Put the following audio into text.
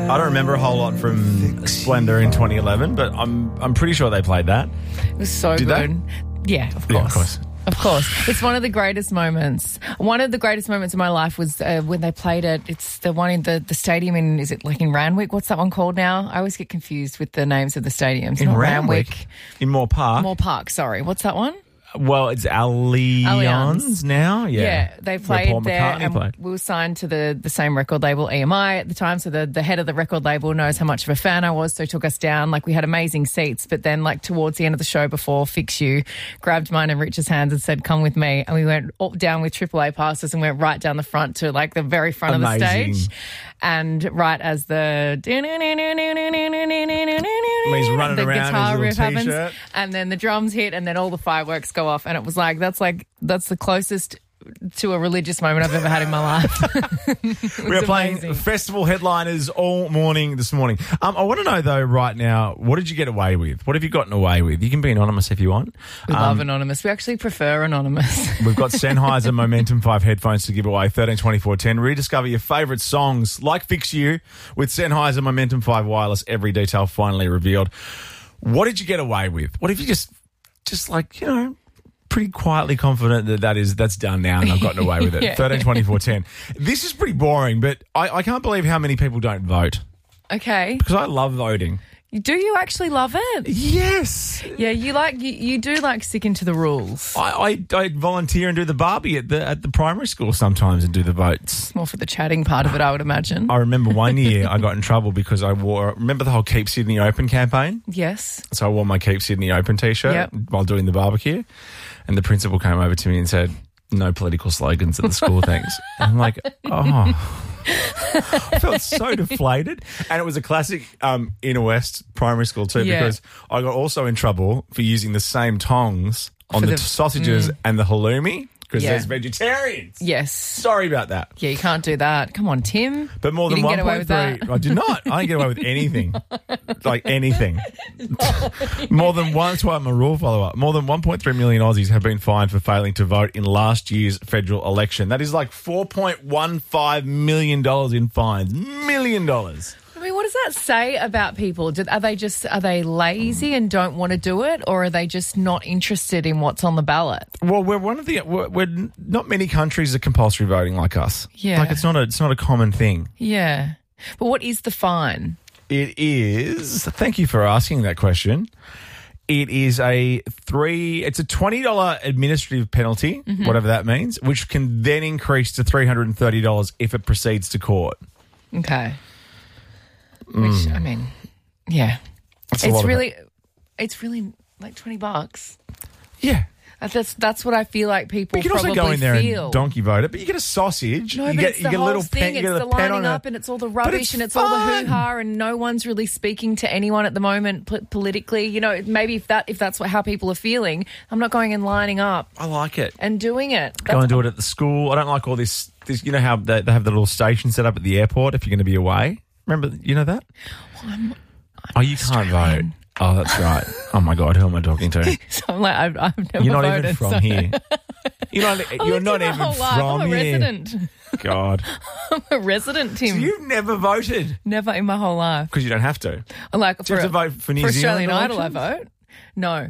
I don't remember a whole lot from Splendour in 2011, but I'm pretty sure they played that. It was so Did good. Yeah, of course. Yeah, of course. Of course. It's one of the greatest moments. One of the greatest moments of my life was when they played it. It's the one in the stadium in, is it like in Randwick? What's that one called now? I always get confused with the names of the stadiums. In Not Randwick? In Moore Park? Moore Park, sorry. What's that one? Well, it's Allianz now. Yeah, they Where played Paul there, McCartney and played. we were signed to the same record label, EMI, at the time. So the head of the record label knows how much of a fan I was, so he took us down. Like, we had amazing seats, but then, like, towards the end of the show, before Fix You, grabbed mine and Rich's hands and said, "Come with me." And we went up, down with AAA passes and went right down the front to, like, the very front of the stage. And right as the He's running the around guitar in riff his little happens, t-shirt. and then the drums hit, and then all the fireworks go off, and it was like that's the closest to a religious moment I've ever had in my life. We are playing amazing. festival headliners all morning this morning. I want to know, though, right now, what did you get away with? What have you gotten away with? You can be anonymous if you want. We love Anonymous. We actually prefer Anonymous. We've got Sennheiser Momentum 5 headphones to give away, 13 24 10. Rediscover your favourite songs like Fix You with Sennheiser Momentum 5 wireless. Every detail finally revealed. What did you get away with? What if you just like, you know, pretty quietly confident that's done now and I've gotten away with it. Yeah. 13 24 10. This is pretty boring, but I can't believe how many people don't vote Okay. because I love voting. Do you actually love it? Yes. Yeah, you do like sticking to the rules. I volunteer and do the Barbie at the primary school sometimes and do the votes. More for the chatting part of it, I would imagine. I remember one year I got in trouble because remember the whole Keep Sydney Open campaign? Yes. So I wore my Keep Sydney Open t-shirt Yep. while doing the barbecue, and the principal came over to me and said, "No political slogans at the school, thanks." And I'm like, oh. I felt so deflated. And it was a classic Inner West primary school too, Yeah. because I got also in trouble for using the same tongs on For the the- sausages and the halloumi because Yeah. there's vegetarians. Yes. Sorry about that. Yeah, you can't do that. Come on, Tim. But more You than didn't get away with 1.3, that. I did not. I didn't get away with anything. Like anything. More than one, that's why I'm a rule follower. More than 1.3 million Aussies have been fined for failing to vote in last year's federal election. That is like $4.15 million in fines. $1 million. I mean, what does that say about people? Are they lazy and don't want to do it, or are they just not interested in what's on the ballot? Well, we're not many countries are compulsory voting like us. Yeah. Like it's not a common thing. Yeah. But what is the fine? It is. Thank you for asking that question. It is it's a $20 administrative penalty, whatever that means, which can then increase to $330 if it proceeds to court. Okay. Which, I mean, yeah. That's a lot of It's really like $20. Yeah. That's what I feel like people But you can also probably go in there feel. and donkey vote it, but you get a sausage. No, you but get it's the a whole little thing. pen, you It's get the a pen lining on up, it. and it's all the But rubbish, and it's all the fun. hoo-ha, and no one's really speaking to anyone at the moment politically. You know, maybe if that's how people are feeling, I'm not going and lining up I like it. and doing it. Go and do it at the school. I don't like all this. You know how they have the little station set up at the airport if you're going to be away? Remember, you know that? Oh, you can't vote. Oh, that's right. Oh, my God, who am I talking to? So I'm like, I've never You're not voted. even from so- here. You're not I've not lived here even my whole life. from I'm a here. resident. God. I'm a resident, Tim. So you've never voted? Never in my whole life. Because you don't have to. Like Do you have to vote for New Zealand Australian Idol, I elections? vote. No.